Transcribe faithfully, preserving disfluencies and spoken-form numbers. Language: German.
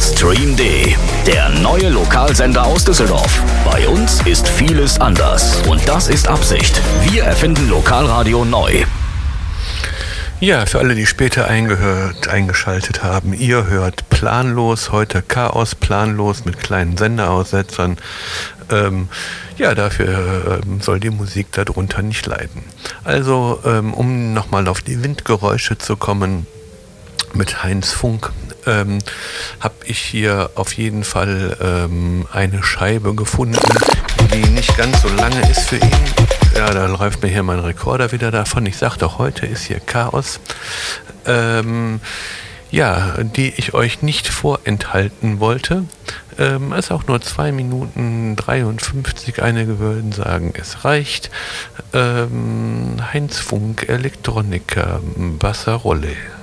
Stream D, der neue Lokalsender aus Düsseldorf. Bei uns ist vieles anders und das ist Absicht. Wir erfinden Lokalradio neu. Ja, für alle, die später eingehört, eingeschaltet haben, ihr hört planlos, heute Chaos, planlos mit kleinen Senderaussetzern. Ähm, ja, dafür ähm, soll die Musik darunter nicht leiden. Also, ähm, um nochmal auf die Windgeräusche zu kommen, mit Heinz Funk ähm, habe ich hier auf jeden Fall ähm, eine Scheibe gefunden, die nicht ganz so lange ist für ihn. Ja, da läuft mir hier mein Rekorder wieder davon. Ich sag doch, heute ist hier Chaos. Ähm, ja, die ich euch nicht vorenthalten wollte. Ähm, ist auch nur zwei Minuten dreiundfünfzig. Einige würden sagen, es reicht. Ähm, Heinz Funk, Elektroniker, Bassarolle.